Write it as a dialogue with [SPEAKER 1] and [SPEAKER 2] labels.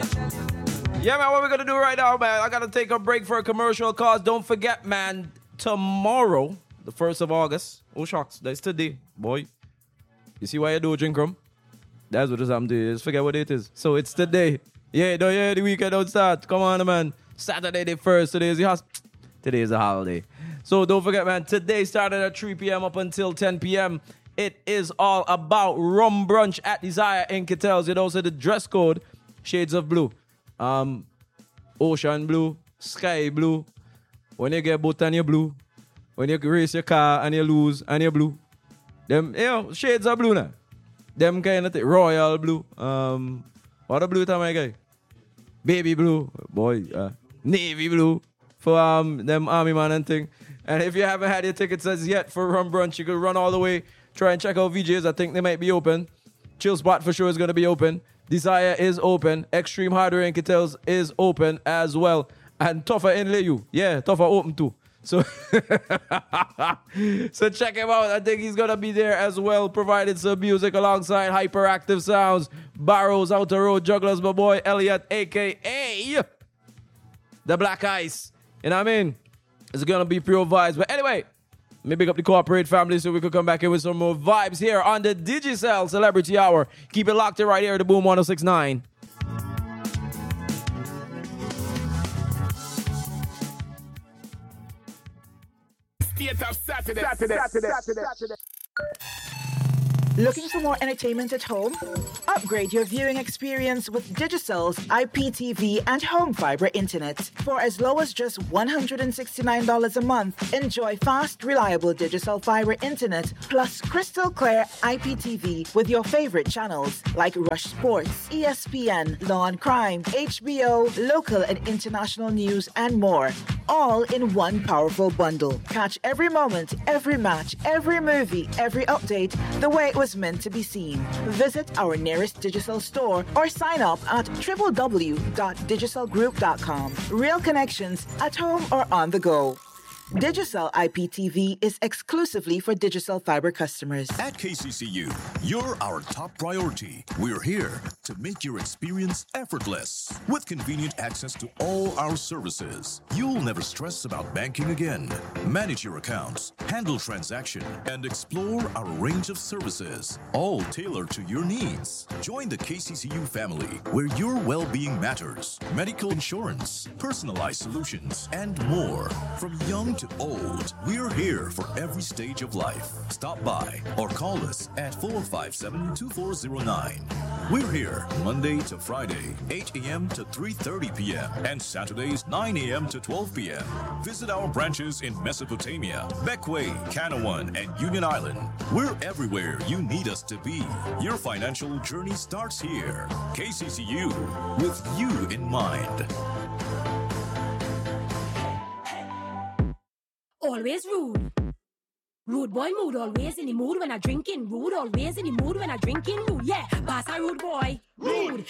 [SPEAKER 1] Yeah, man, what we're gonna do right now, man? I gotta take a break for a commercial cause. Don't forget, man, tomorrow, the 1st of August. Oh, shucks, that's today, boy. You see why you do drink rum? That's what I'm doing. Just forget what it is. So it's today. Yeah, the weekend don't start. Come on, man. Saturday the 1st. Today is a holiday. So don't forget, man, today started at 3 p.m. up until 10 p.m. It is all about rum brunch at Desire in Kittels. You know, so the dress code, shades of blue. Ocean blue, sky blue. When you get both and you blue. When you race your car and you lose and you blue. Them, you know, shades of blue now. Them kind of thing. Royal blue. What a blue time, my guy? Baby blue. Boy, navy blue. For them army man and thing. And if you haven't had your tickets as yet for Rum Brunch, you could run all the way. Try and check out VJs. I think they might be open. Chill Spot for sure is going to be open. Desire is open. Extreme Hardware in Kittels is open as well. And Toffa in Leyu. Yeah, Toffa open too. So, so check him out. I think he's going to be there as well, providing some music alongside Hyperactive Sounds, Barrows, Outer Road, Jugglers, my boy Elliot, a.k.a. The Black Ice. You know what I mean? It's going to be pure vibes. But anyway, let me pick up the corporate family so we could come back in with some more vibes here on the Digicel Celebrity Hour. Keep it locked in right here at the Boom 106.9.
[SPEAKER 2] Saturday. Looking for more entertainment at home? Upgrade your viewing experience with Digicel's IPTV and home fiber internet. For as low as just $169 a month, enjoy fast, reliable Digicel fiber internet plus crystal clear IPTV with your favorite channels like Rush Sports, ESPN, Law and Crime, HBO, local and international news, and more. All in one powerful bundle. Catch every moment, every match, every movie, every update the way it was meant to be seen. Visit our nearest Digicel store or sign up at www.digicelgroup.com. Real connections at home or on the go. Digicel IPTV is exclusively for Digicel Fiber customers.
[SPEAKER 3] At KCCU, you're our top priority. We're here to make your experience effortless. With convenient access to all our services, you'll never stress about banking again. Manage your accounts, handle transaction, and explore our range of services, all tailored to your needs. Join the KCCU family, where your well-being matters. Medical insurance, personalized solutions, and more. From young to old, we're here for every stage of life. Stop by or call us at 457-2409. We're here Monday to Friday, 8 a.m. to 3:30 p.m. and Saturdays 9 a.m. to 12 p.m. Visit our branches in Mesopotamia, Bequia, Canawan, and Union Island. We're everywhere you need us to be. Your financial journey starts here. KCCU, with you in mind.
[SPEAKER 4] Always rude. Rude boy mood, always in the mood when I drinking. Rude, always in the mood when I drinking. Rude, yeah, pass a rude boy. Rude,